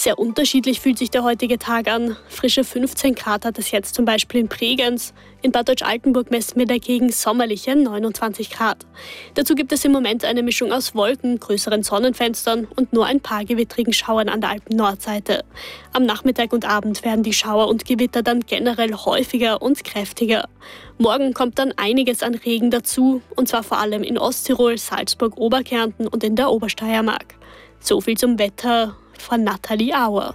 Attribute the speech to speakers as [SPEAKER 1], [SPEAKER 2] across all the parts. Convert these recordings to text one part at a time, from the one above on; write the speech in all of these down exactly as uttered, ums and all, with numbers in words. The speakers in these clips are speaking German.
[SPEAKER 1] Sehr unterschiedlich fühlt sich der heutige Tag an. Frische fünfzehn Grad hat es jetzt zum Beispiel in Bregenz. In Bad Deutsch-Altenburg messen wir dagegen sommerliche neunundzwanzig Grad. Dazu gibt es im Moment eine Mischung aus Wolken, größeren Sonnenfenstern und nur ein paar gewittrigen Schauern an der Alpen-Nordseite. Am Nachmittag und Abend werden die Schauer und Gewitter dann generell häufiger und kräftiger. Morgen kommt dann einiges an Regen dazu, und zwar vor allem in Osttirol, Salzburg, Oberkärnten und in der Obersteiermark. So viel zum Wetter von Nathalie Auer.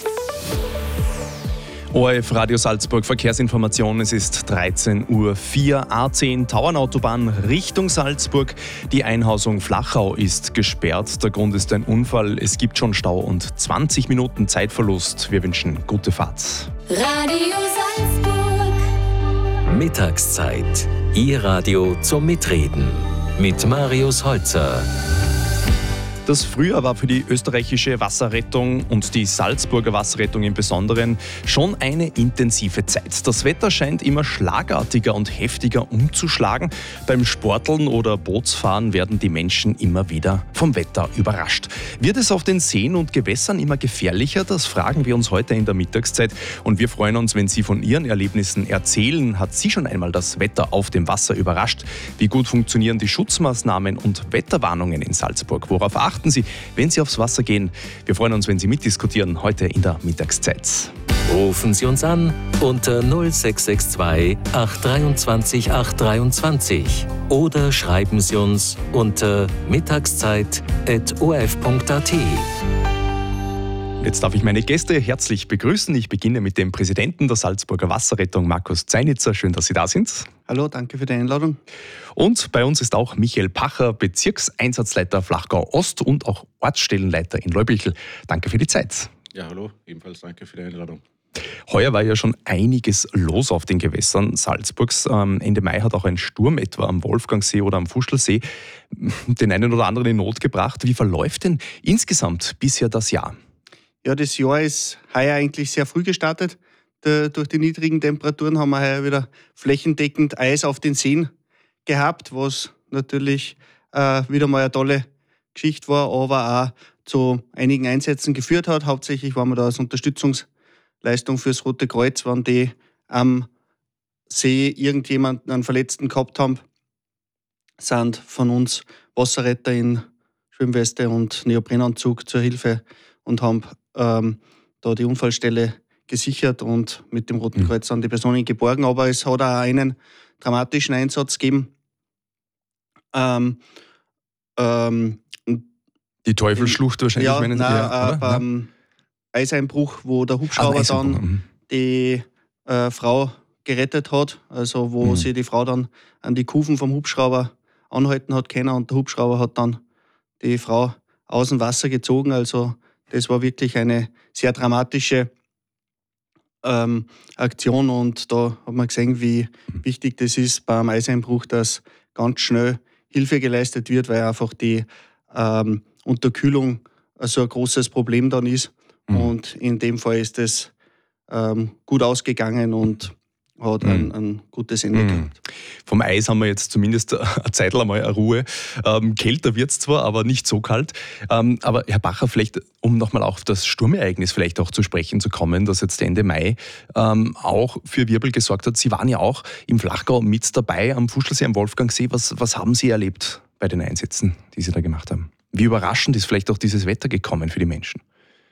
[SPEAKER 2] O R F Radio Salzburg Verkehrsinformation. Es ist dreizehn Uhr vier, A zehn Tauernautobahn Richtung Salzburg. Die Einhausung Flachau ist gesperrt. Der Grund ist ein Unfall. Es gibt schon Stau und zwanzig Minuten Zeitverlust. Wir wünschen gute Fahrt.
[SPEAKER 3] Radio Salzburg.
[SPEAKER 4] Mittagszeit. Ihr Radio zum Mitreden. Mit Marius Holzer.
[SPEAKER 2] Das Frühjahr war für die österreichische Wasserrettung und die Salzburger Wasserrettung im Besonderen schon eine intensive Zeit. Das Wetter scheint immer schlagartiger und heftiger umzuschlagen. Beim Sporteln oder Bootsfahren werden die Menschen immer wieder vom Wetter überrascht. Wird es auf den Seen und Gewässern immer gefährlicher? Das fragen wir uns heute in der Mittagszeit. Und wir freuen uns, wenn Sie von Ihren Erlebnissen erzählen. Hat Sie schon einmal das Wetter auf dem Wasser überrascht? Wie gut funktionieren die Schutzmaßnahmen und Wetterwarnungen in Salzburg? Worauf achten Sie, wenn Sie aufs Wasser gehen? Wir freuen uns, wenn Sie mitdiskutieren, heute in der Mittagszeit.
[SPEAKER 4] Rufen Sie uns an unter null sechs sechs zwei acht zwei acht drei zwei oder schreiben Sie uns unter mittagszeit at o r f punkt a t.
[SPEAKER 2] Jetzt darf ich meine Gäste herzlich begrüßen. Ich beginne mit dem Präsidenten der Salzburger Wasserrettung, Markus Zeinitzer. Schön, dass Sie da sind.
[SPEAKER 5] Hallo, danke für die Einladung.
[SPEAKER 2] Und bei uns ist auch Michael Pacher, Bezirkseinsatzleiter Flachgau Ost und auch Ortsstellenleiter in Leubichl. Danke für die Zeit.
[SPEAKER 6] Ja, hallo, ebenfalls danke für die Einladung.
[SPEAKER 2] Heuer war ja schon einiges los auf den Gewässern Salzburgs. Ende Mai hat auch ein Sturm etwa am Wolfgangsee oder am Fuschlsee den einen oder anderen in Not gebracht. Wie verläuft denn insgesamt bisher das Jahr?
[SPEAKER 5] Ja, das Jahr ist heuer eigentlich sehr früh gestartet. Der, durch die niedrigen Temperaturen haben wir heuer wieder flächendeckend Eis auf den Seen gehabt, was natürlich äh, wieder mal eine tolle Geschichte war, aber auch zu einigen Einsätzen geführt hat. Hauptsächlich waren wir da als Unterstützungsleistung fürs Rote Kreuz, wenn die am See irgendjemanden, einen Verletzten gehabt haben, sind von uns Wasserretter in Schwimmweste und Neoprenanzug zur Hilfe und haben ähm, da die Unfallstelle gesichert und mit dem Roten Kreuz dann die Personen geborgen. Aber es hat auch einen dramatischen Einsatz gegeben. Ähm, ähm,
[SPEAKER 2] die Teufelsschlucht wahrscheinlich,
[SPEAKER 5] ja,
[SPEAKER 2] meinen Sie?
[SPEAKER 5] Nein,
[SPEAKER 2] Ja,
[SPEAKER 5] äh, beim Eiseinbruch, wo der Hubschrauber
[SPEAKER 2] also
[SPEAKER 5] dann
[SPEAKER 2] mhm.
[SPEAKER 5] die äh, Frau gerettet hat, also wo
[SPEAKER 2] mhm.
[SPEAKER 5] sie die Frau dann an die Kufen vom Hubschrauber anhalten hat können und der Hubschrauber hat dann die Frau aus dem Wasser gezogen. Also das war wirklich eine sehr dramatische ähm, Aktion und da hat man gesehen, wie wichtig das ist beim Eiseinbruch, dass ganz schnell Hilfe geleistet wird, weil einfach die ähm, Unterkühlung so ein großes Problem dann ist. Mhm. Und in dem Fall ist es ähm, gut ausgegangen und hat ein, mhm. ein gutes Ende mhm. gehabt.
[SPEAKER 2] Vom Eis haben wir jetzt zumindest eine Zeit lang mal eine Ruhe. Ähm, kälter wird es zwar, aber nicht so kalt. Ähm, aber Herr Bacher, vielleicht, um nochmal auf das Sturmereignis vielleicht auch zu sprechen zu kommen, das jetzt Ende Mai ähm, auch für Wirbel gesorgt hat. Sie waren ja auch im Flachgau mit dabei am Fuschlsee, am Wolfgangsee. Was, was haben Sie erlebt bei den Einsätzen, die Sie da gemacht haben? Wie überraschend ist vielleicht auch dieses Wetter gekommen für die Menschen?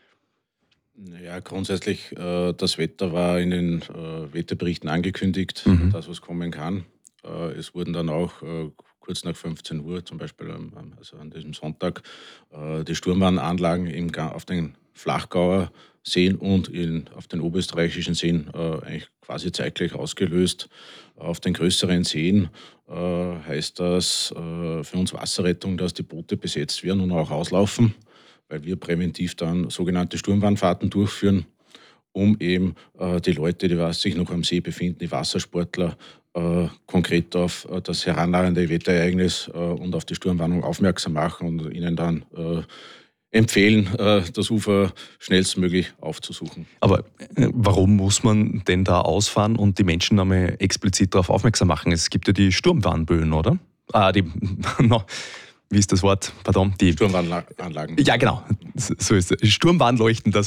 [SPEAKER 6] Ja, grundsätzlich, äh, das Wetter war in den äh, Wetterberichten angekündigt,
[SPEAKER 2] mhm.
[SPEAKER 6] dass was kommen kann. Äh, es wurden dann auch äh, kurz nach fünfzehn Uhr, zum Beispiel ähm, also an diesem Sonntag, äh, die Sturmwarnanlagen im, auf den Flachgauer Seen und in, auf den oberösterreichischen Seen äh, eigentlich quasi zeitgleich ausgelöst. Auf den größeren Seen äh, heißt das äh, für uns Wasserrettung, dass die Boote besetzt werden und auch auslaufen, weil wir präventiv dann sogenannte Sturmwarnfahrten durchführen, um eben äh, die Leute, die was sich noch am See befinden, die Wassersportler, äh, konkret auf äh, das herannahende Wetterereignis äh, und auf die Sturmwarnung aufmerksam machen und ihnen dann äh, empfehlen, äh, das Ufer schnellstmöglich aufzusuchen.
[SPEAKER 2] Aber äh, warum muss man denn da ausfahren und die Menschen einmal explizit darauf aufmerksam machen? Es gibt ja die Sturmwarnböen, oder? Ah, die... no. Wie ist das Wort? Pardon. Die
[SPEAKER 6] Sturmwarnanlagen.
[SPEAKER 2] Ja, genau. So ist es. Sturmwarnleuchten, das